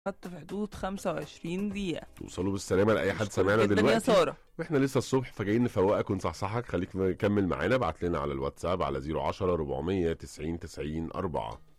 خدت في حدود 25 دقيقة. توصلوا بالسلامه لاي حد مشكور سمعنا جدا يا دلوقتي. سارة. واحنا لسه الصبح فجايين نفوقك ونصحصحك. خليك نكمل معانا، ابعت لنا على الواتساب على 010 490 90 4.